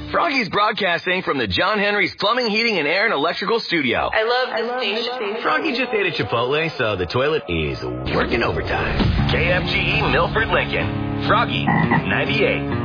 Froggy's broadcasting from the John Henry's Plumbing, Heating, and Air and Electrical Studio. I love this station. Froggy just ate at Chipotle, so the toilet is working overtime. KFGE Milford Lincoln. Froggy 98.